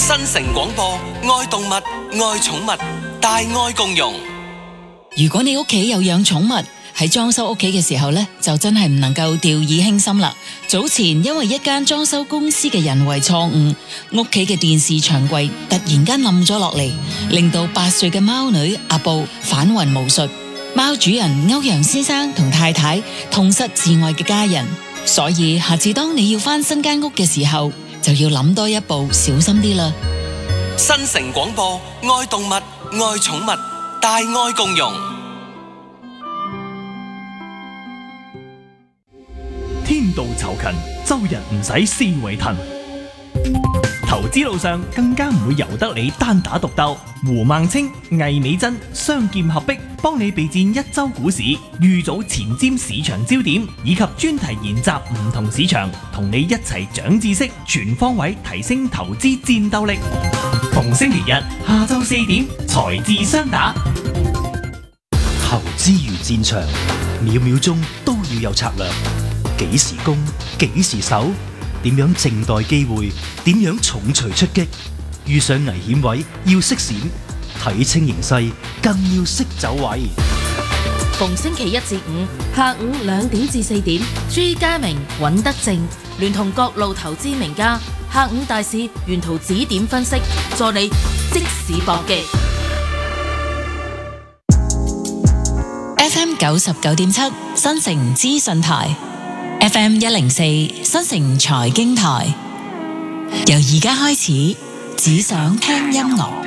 新城廣播，愛動物，愛寵物，大愛共融。 如果你屋企有養寵物，喺裝修屋企嘅時候呢，就真係唔能夠掉以輕心啦。早前因為一間裝修公司嘅人為錯誤，屋企嘅電視牆櫃突然間冧咗落嚟，令到8歲嘅貓女阿布返魂無術。貓主人歐陽先生同太太痛失至愛嘅家人，所以下次當你要返新間屋嘅時候，就要諗多一步，小心啲啦。 新城廣播，愛動物，愛寵物，大愛共融。 天道酬勤，周日唔使思維騰。投資路上更加唔會由得你單打獨鬥。胡孟青、魏美珍雙劍合璧，幫你備戰一周股市，預早前瞻市場焦點，以及專題研習唔同市場，同你一齊長知識，全方位提升投資戰鬥力。逢星期日下晝4點，財智雙打。 投資如戰場，秒秒鐘都要有策略。幾時攻，幾時守，點樣靜待機會，點樣重錘出擊。遇上危險位要識閃，睇清形勢更要識走位。 逢星期一至五下午2點至4點，朱家明、尹德正聯同各路投資名家，下午大市沿途指點分析，助你即時搏擊。 FM 99.7新城資訊台，FM 104新城財經台。由而家開始，只想聽音樂。